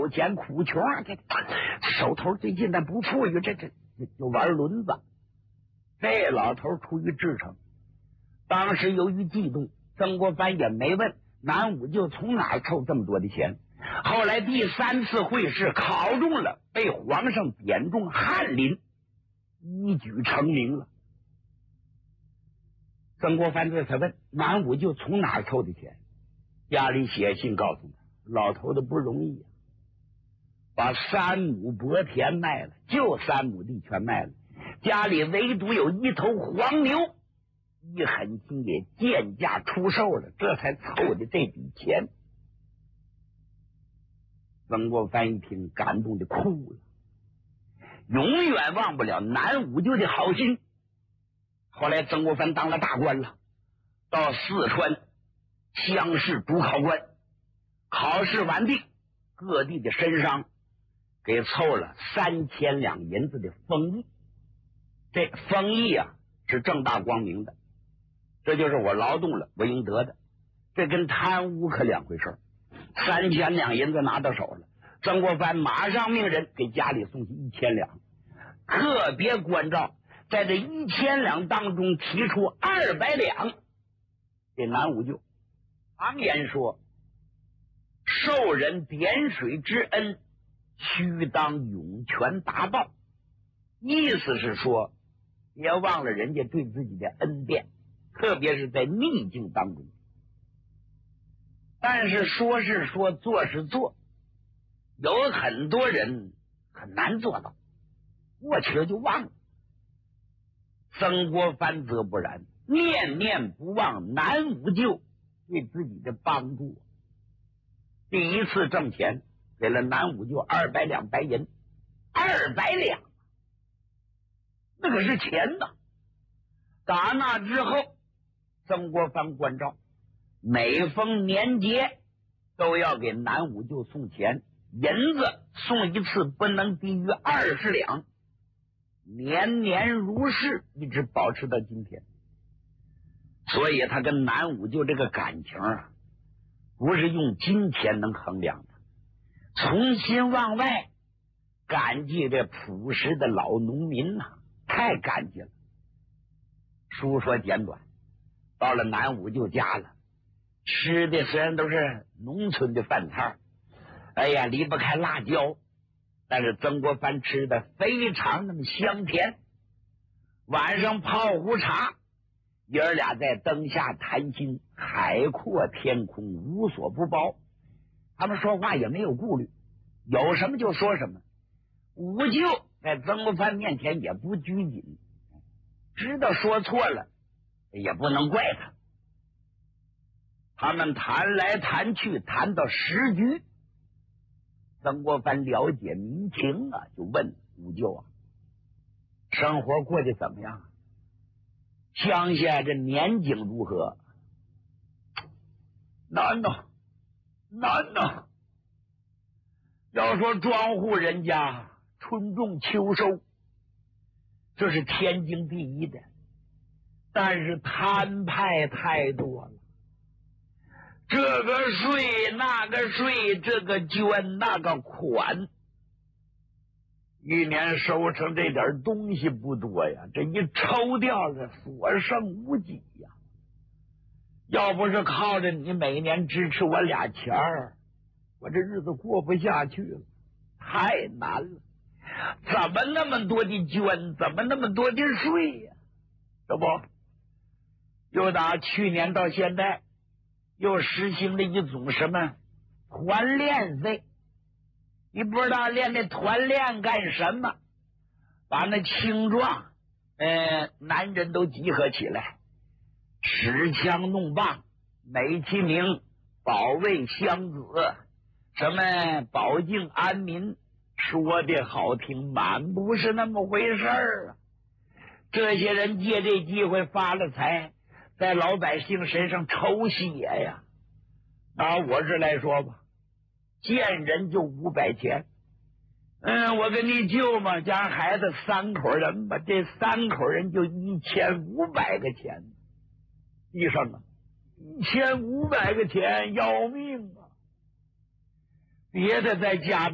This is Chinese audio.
腰间苦穷，这手头最近他不富裕，这就玩轮子。这老头出于至诚，当时由于嫉妒，曾国藩也没问南武就从哪儿凑这么多的钱。后来第3次会试考中了，被皇上点中翰林，一举成名了。曾国藩这才问南武就从哪儿凑的钱，家里写信告诉他，老头子不容易啊，把3亩薄田卖了，就3亩地全卖了，家里唯独有1头黄牛，一狠心也贱价出售了，这才凑的这笔钱。曾国藩一听，感动的哭了，永远忘不了南武就的好心。后来曾国藩当了大官了，到四川乡试主考官，考试完毕，各地的绅商给凑了3000两银子的封邑。这封邑啊是正大光明的，这就是我劳动了我应得的，这跟贪污可两回事。3000两银子拿到手了，曾国藩马上命人给家里送去1000两，特别关照在这1000两当中提出200两给南武就。常言说，受人点水之恩，须当涌泉答报，意思是说别忘了人家对自己的恩典，特别是在逆境当中。但是说是说，做是做，有很多人很难做到，过去了就忘了。曾国藩则不然，念念不忘南武就对自己的帮助。第一次挣钱给了南武就200两白银，200两，那可是钱呐。打那之后，曾国藩关照，每逢年节都要给南武就送钱，银子送一次不能低于20两，年年如是，一直保持到今天。所以他跟南武就这个感情啊，不是用金钱能衡量的，从心往外感激这朴实的老农民啊，太感激了。书说简短，到了南武就家了，吃的虽然都是农村的饭菜，哎呀离不开辣椒，但是曾国藩吃的非常那么香甜。晚上泡壶茶，爷儿俩在灯下谈心，海阔天空，无所不包。他们说话也没有顾虑，有什么就说什么。武就在曾国藩面前也不拘谨，知道说错了也不能怪他。他们谈来谈去，谈到10局，曾国藩了解民情啊，就问武就啊，生活过得怎么样？乡下这年景如何？难呐，难呐！要说庄户人家春种秋收，这是天经地义的，但是摊派太多了，这个税那个税，这个捐那个款，一年收成这点东西不多呀，这一抽掉了所剩无几呀。要不是靠着你每年支持我俩钱儿，我这日子过不下去了，太难了。怎么那么多的捐，怎么那么多的税呀？这不，又打去年到现在又实行了一种什么团练费。你不知道练那团练干什么？把那青壮男人都集合起来，持枪弄棒，美其名保卫乡子，什么保境安民，说的好听，满不是那么回事儿啊。这些人借这机会发了财，在老百姓身上抽血呀。拿我这来说吧，见人就500钱。我跟你舅嘛，家孩子3口人吧，这3口人就1500个钱。医生啊，1500个钱要命啊！别的在家